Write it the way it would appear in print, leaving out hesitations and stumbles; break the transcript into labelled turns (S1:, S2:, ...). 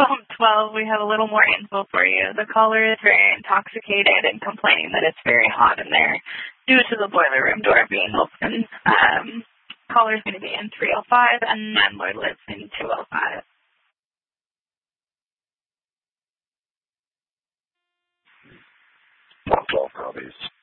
S1: phone 12, we have a little more info for you. The caller is very intoxicated and complaining that it's very hot in there due to the boiler room door being open. Caller is going to be in 305, and landlord lives in 205.
S2: 12 copies.